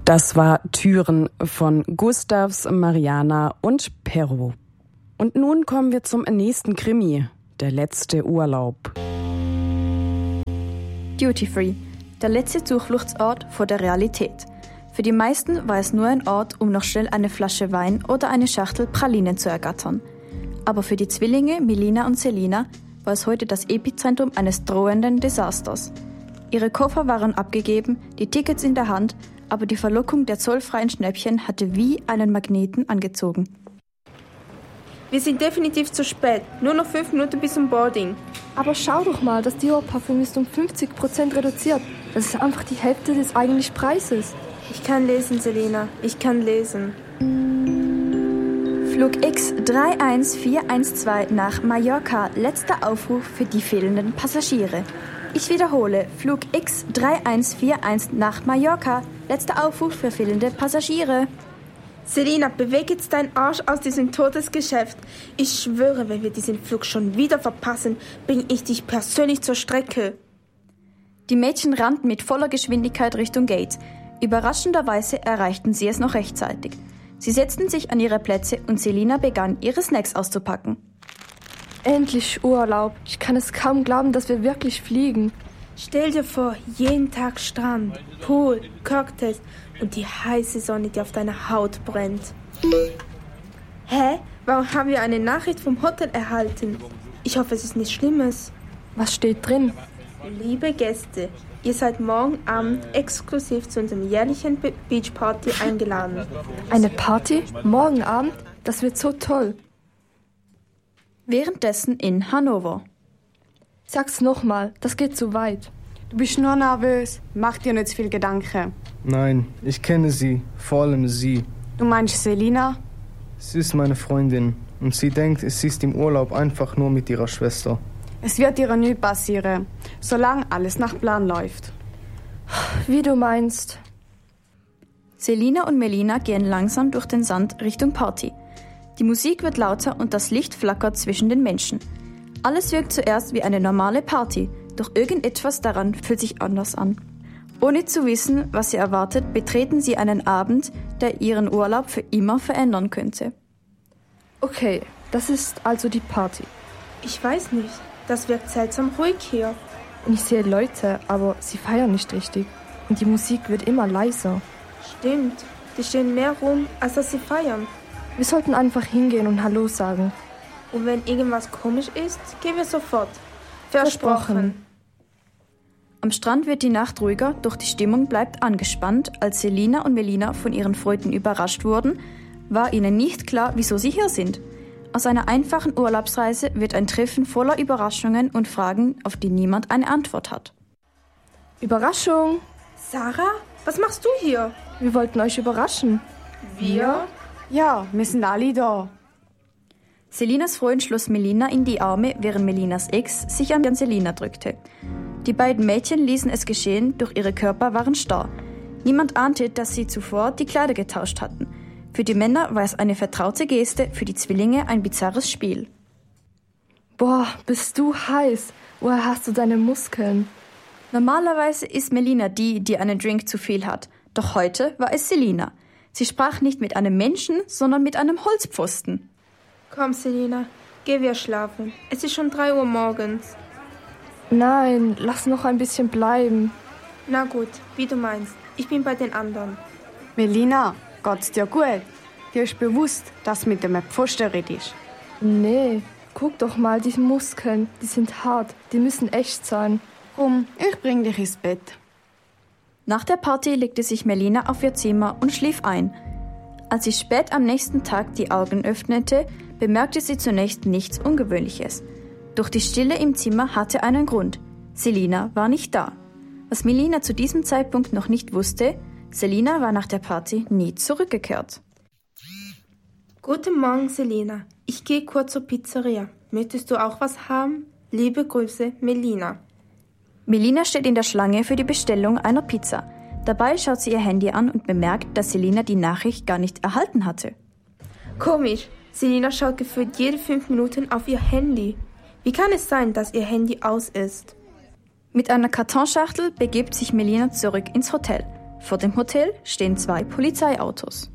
Das war Türen von Gustavs, Mariana und Perro. Und nun kommen wir zum nächsten Krimi, der letzte Urlaub. Duty Free, der letzte Zufluchtsort vor der Realität. Für die meisten war es nur ein Ort, um noch schnell eine Flasche Wein oder eine Schachtel Pralinen zu ergattern. Aber für die Zwillinge Melina und Selina war es heute das Epizentrum eines drohenden Desasters. Ihre Koffer waren abgegeben, die Tickets in der Hand, aber die Verlockung der zollfreien Schnäppchen hatte wie einen Magneten angezogen. Wir sind definitiv zu spät. Nur noch 5 Minuten bis zum Boarding. Aber schau doch mal, das Dior-Parfüm ist um 50% reduziert. Das ist einfach die Hälfte des eigentlichen Preises. Ich kann lesen, Selina. Ich kann lesen. Flug X 31412 nach Mallorca. Letzter Aufruf für die fehlenden Passagiere. Ich wiederhole, Flug X 3141 nach Mallorca. Letzter Aufruf für fehlende Passagiere. Selina, beweg jetzt deinen Arsch aus diesem Todesgeschäft. Ich schwöre, wenn wir diesen Flug schon wieder verpassen, bringe ich dich persönlich zur Strecke. Die Mädchen rannten mit voller Geschwindigkeit Richtung Gate. Überraschenderweise erreichten sie es noch rechtzeitig. Sie setzten sich an ihre Plätze und Selina begann, ihre Snacks auszupacken. Endlich Urlaub. Ich kann es kaum glauben, dass wir wirklich fliegen. Stell dir vor, jeden Tag Strand, Pool, Cocktails und die heiße Sonne, die auf deiner Haut brennt. Hä? Warum haben wir eine Nachricht vom Hotel erhalten? Ich hoffe, es ist nichts Schlimmes. Was steht drin? Liebe Gäste, ihr seid morgen Abend exklusiv zu unserem jährlichen Beachparty eingeladen. Eine Party? Morgen Abend? Das wird so toll. Währenddessen in Hannover. Sag's nochmal, das geht zu weit. Du bist nur nervös. Mach dir nicht zu viel Gedanken. Nein, ich kenne sie, vor allem sie. Du meinst Selina? Sie ist meine Freundin und sie denkt, sie ist im Urlaub einfach nur mit ihrer Schwester. Es wird ihr nie passieren, solange alles nach Plan läuft. Wie du meinst. Selina und Melina gehen langsam durch den Sand Richtung Party. Die Musik wird lauter und das Licht flackert zwischen den Menschen. Alles wirkt zuerst wie eine normale Party, doch irgendetwas daran fühlt sich anders an. Ohne zu wissen, was sie erwartet, betreten sie einen Abend, der ihren Urlaub für immer verändern könnte. Okay, das ist also die Party. Ich weiß nicht, das wirkt seltsam ruhig hier. Und ich sehe Leute, aber sie feiern nicht richtig. Und die Musik wird immer leiser. Stimmt, die stehen mehr rum, als dass sie feiern. Wir sollten einfach hingehen und Hallo sagen. Und wenn irgendwas komisch ist, gehen wir sofort. Versprochen. Am Strand wird die Nacht ruhiger, doch die Stimmung bleibt angespannt. Als Selina und Melina von ihren Freunden überrascht wurden, war ihnen nicht klar, wieso sie hier sind. Aus einer einfachen Urlaubsreise wird ein Treffen voller Überraschungen und Fragen, auf die niemand eine Antwort hat. Überraschung! Sarah, was machst du hier? Wir wollten euch überraschen. Wir? Ja, wir sind alle da. Selinas Freund schloss Melina in die Arme, während Melinas Ex sich an Selina drückte. Die beiden Mädchen ließen es geschehen, doch ihre Körper waren starr. Niemand ahnte, dass sie zuvor die Kleider getauscht hatten. Für die Männer war es eine vertraute Geste, für die Zwillinge ein bizarres Spiel. Boah, bist du heiß. Woher hast du deine Muskeln? Normalerweise ist Melina die, die einen Drink zu viel hat. Doch heute war es Selina. Sie sprach nicht mit einem Menschen, sondern mit einem Holzpfosten. Komm, Selina, geh wir schlafen. Es ist schon 3 Uhr morgens. Nein, lass noch ein bisschen bleiben. Na gut, wie du meinst. Ich bin bei den anderen. Melina, geht's dir gut? Dir ist bewusst, dass du mit dem Pfosten redest. Nee, guck doch mal, die Muskeln, die sind hart, die müssen echt sein. Komm, ich bring dich ins Bett. Nach der Party legte sich Melina auf ihr Zimmer und schlief ein. Als sie spät am nächsten Tag die Augen öffnete, bemerkte sie zunächst nichts Ungewöhnliches. Doch die Stille im Zimmer hatte einen Grund. Selina war nicht da. Was Melina zu diesem Zeitpunkt noch nicht wusste, Selina war nach der Party nie zurückgekehrt. Guten Morgen, Selina. Ich gehe kurz zur Pizzeria. Möchtest du auch was haben? Liebe Grüße, Melina. Melina steht in der Schlange für die Bestellung einer Pizza. Dabei schaut sie ihr Handy an und bemerkt, dass Selina die Nachricht gar nicht erhalten hatte. Komisch, Selina schaut gefühlt jede 5 Minuten auf ihr Handy. Wie kann es sein, dass ihr Handy aus ist? Mit einer Kartonschachtel begibt sich Melina zurück ins Hotel. Vor dem Hotel stehen 2 Polizeiautos.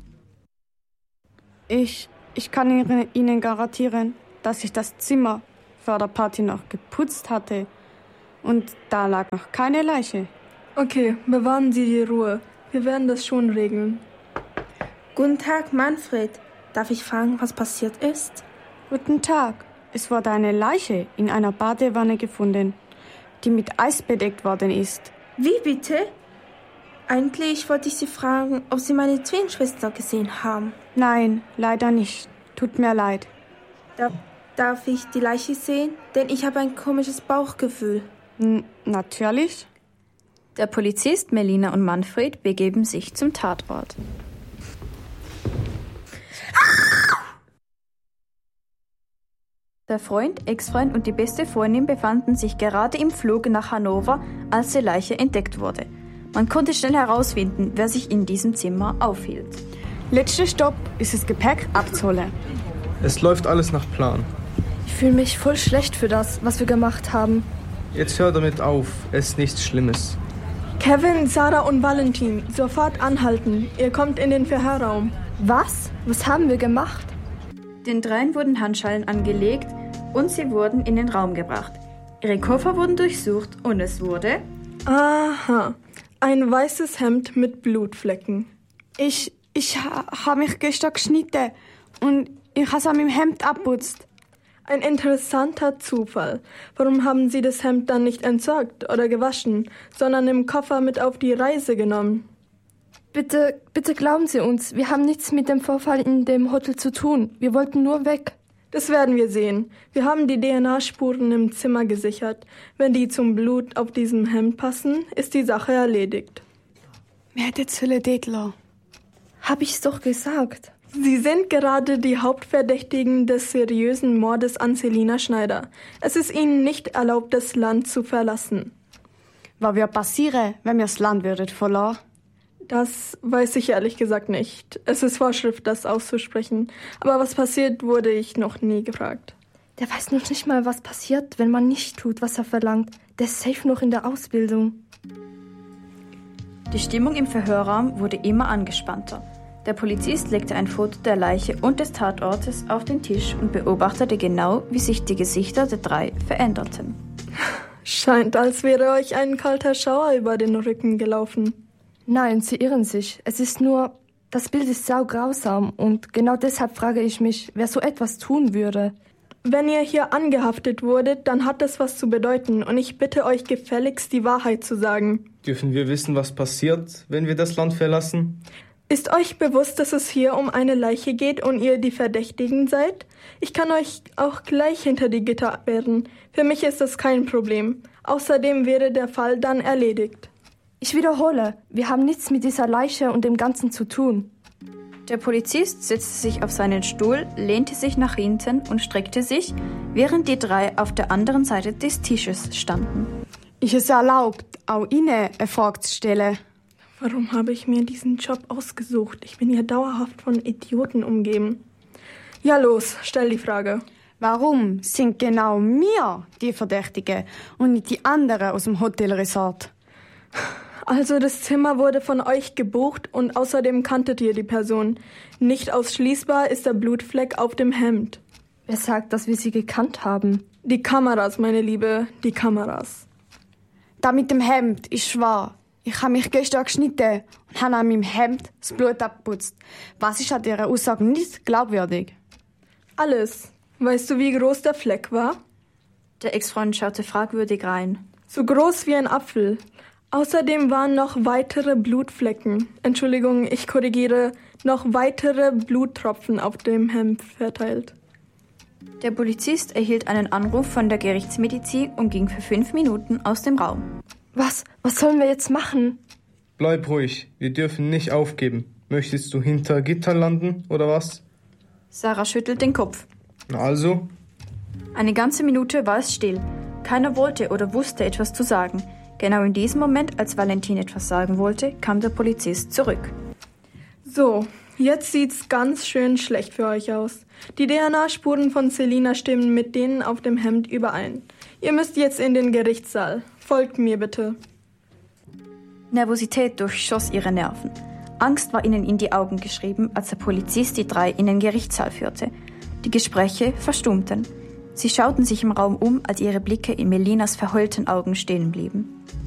Ich kann Ihnen garantieren, dass ich das Zimmer vor der Party noch geputzt hatte. Und da lag noch keine Leiche. Okay, bewahren Sie die Ruhe. Wir werden das schon regeln. Guten Tag, Manfred. Darf ich fragen, was passiert ist? Guten Tag. Es wurde eine Leiche in einer Badewanne gefunden, die mit Eis bedeckt worden ist. Wie bitte? Eigentlich wollte ich Sie fragen, ob Sie meine Zwillingsschwester gesehen haben. Nein, leider nicht. Tut mir leid. Darf ich die Leiche sehen? Denn ich habe ein komisches Bauchgefühl. Natürlich. Der Polizist Melina und Manfred begeben sich zum Tatort. Der Freund, Ex-Freund und die beste Freundin befanden sich gerade im Flug nach Hannover, als die Leiche entdeckt wurde. Man konnte schnell herausfinden, wer sich in diesem Zimmer aufhielt. Letzter Stopp ist das Gepäck abzuholen. Es läuft alles nach Plan. Ich fühle mich voll schlecht für das, was wir gemacht haben. Jetzt hör damit auf, es ist nichts Schlimmes. Kevin, Sarah und Valentin, sofort anhalten. Ihr kommt in den Verhörraum. Was? Was haben wir gemacht? Den dreien wurden Handschellen angelegt und sie wurden in den Raum gebracht. Ihre Koffer wurden durchsucht und es wurde... Aha, ein weißes Hemd mit Blutflecken. Ich habe mich gestern geschnitten und ich habe es an meinem Hemd abputzt. Ein interessanter Zufall. Warum haben Sie das Hemd dann nicht entsorgt oder gewaschen, sondern im Koffer mit auf die Reise genommen? Bitte glauben Sie uns, wir haben nichts mit dem Vorfall in dem Hotel zu tun. Wir wollten nur weg. Das werden wir sehen. Wir haben die DNA-Spuren im Zimmer gesichert. Wenn die zum Blut auf diesem Hemd passen, ist die Sache erledigt. Wir hätten es dort lassen. Hab ich's doch gesagt. Sie sind gerade die Hauptverdächtigen des seriösen Mordes an Selina Schneider. Es ist Ihnen nicht erlaubt, das Land zu verlassen. Was würde passieren, wenn wir das Land verlassen? Das weiß ich ehrlich gesagt nicht. Es ist Vorschrift, das auszusprechen. Aber was passiert, wurde ich noch nie gefragt. Der weiß noch nicht mal, was passiert, wenn man nicht tut, was er verlangt. Der ist safe noch in der Ausbildung. Die Stimmung im Verhörraum wurde immer angespannter. Der Polizist legte ein Foto der Leiche und des Tatortes auf den Tisch und beobachtete genau, wie sich die Gesichter der 3 veränderten. Scheint, als wäre euch ein kalter Schauer über den Rücken gelaufen. Nein, Sie irren sich. Es ist nur, das Bild ist saugrausam und genau deshalb frage ich mich, wer so etwas tun würde. Wenn ihr hier angehaftet wurdet, dann hat das was zu bedeuten und ich bitte euch gefälligst, die Wahrheit zu sagen. Dürfen wir wissen, was passiert, wenn wir das Land verlassen? Ist euch bewusst, dass es hier um eine Leiche geht und ihr die Verdächtigen seid? Ich kann euch auch gleich hinter die Gitter abwehren. Für mich ist das kein Problem. Außerdem wäre der Fall dann erledigt. Ich wiederhole, wir haben nichts mit dieser Leiche und dem Ganzen zu tun. Der Polizist setzte sich auf seinen Stuhl, lehnte sich nach hinten und streckte sich, während die 3 auf der anderen Seite des Tisches standen. Ist es erlaubt, auch Ihnen eine Frage zu stellen? Warum habe ich mir diesen Job ausgesucht? Ich bin hier dauerhaft von Idioten umgeben. Ja, los, stell die Frage. Warum sind genau wir die Verdächtigen und nicht die anderen aus dem Hotelresort? Also das Zimmer wurde von euch gebucht und außerdem kanntet ihr die Person. Nicht ausschließbar ist der Blutfleck auf dem Hemd. Wer sagt, dass wir sie gekannt haben? Die Kameras, meine Liebe, die Kameras. Da mit dem Hemd ist wahr. Ich habe mich gestern geschnitten und habe an meinem Hemd das Blut abgeputzt. Was ist an dieser Aussage nicht glaubwürdig? Alles. Weißt du, wie groß der Fleck war? Der Ex-Freund schaute fragwürdig rein. So groß wie ein Apfel. Außerdem waren noch weitere Blutflecken. Entschuldigung, ich korrigiere, noch weitere Bluttropfen auf dem Hemd verteilt. Der Polizist erhielt einen Anruf von der Gerichtsmedizin und ging für 5 Minuten aus dem Raum. Was sollen wir jetzt machen? Bleib ruhig, wir dürfen nicht aufgeben. Möchtest du hinter Gitter landen, oder was? Sarah schüttelt den Kopf. Na also? Eine ganze Minute war es still. Keiner wollte oder wusste etwas zu sagen. Genau in diesem Moment, als Valentin etwas sagen wollte, kam der Polizist zurück. So, jetzt sieht's ganz schön schlecht für euch aus. Die DNA-Spuren von Selina stimmen mit denen auf dem Hemd überein. Ihr müsst jetzt in den Gerichtssaal. Folgt mir bitte. Nervosität durchschoss ihre Nerven. Angst war ihnen in die Augen geschrieben, als der Polizist die 3 in den Gerichtssaal führte. Die Gespräche verstummten. Sie schauten sich im Raum um, als ihre Blicke in Melinas verheulten Augen stehen blieben.